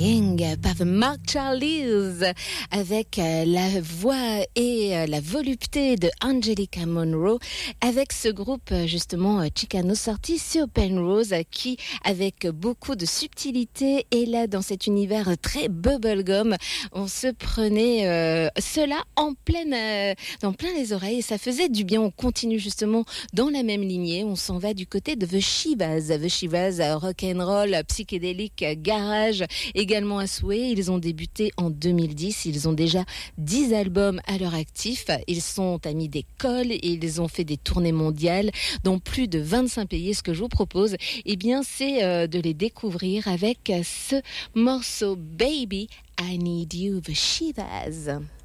Crying par The Mark Charlies avec la voix et la volupté de Angelica Monroe avec ce groupe justement Chicano sorti sur Penrose qui avec beaucoup de subtilité et là dans cet univers très bubblegum on se prenait cela en dans plein les oreilles et ça faisait du bien. On continue justement dans la même lignée, on s'en va du côté de The Shivas rock'n'roll, psychédélique, garage, également à souhait. Ils ont débuté en 2010, ils ont déjà 10 albums à leur actif, ils sont amis d'école et ils ont fait des tournées mondiales dans plus de 25 pays. Ce que je vous propose, eh bien, c'est de les découvrir avec ce morceau Baby, I Need You, The Shivas.